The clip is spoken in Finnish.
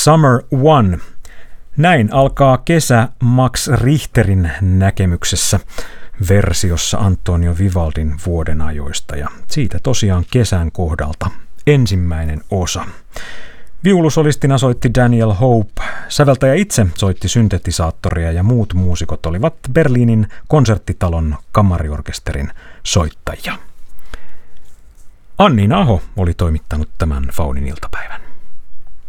Summer One. Näin alkaa kesä Max Richterin näkemyksessä versiossa Antonio Vivaldin vuodenajoista ja siitä tosiaan kesän kohdalta ensimmäinen osa. Viulusolistina soitti Daniel Hope, säveltäjä itse soitti syntetisaattoria ja muut muusikot olivat Berliinin konserttitalon kamariorkesterin soittajia. Anniina Aho oli toimittanut tämän Faunin iltapäivän.